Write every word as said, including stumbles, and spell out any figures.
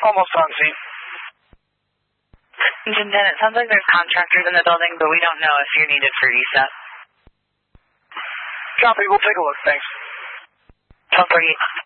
Almost on scene. Superintendent, it sounds like there's contractors in the building, but we don't know if you're needed for E S A P. Copy, we'll take a look, thanks. twelve forty-eight.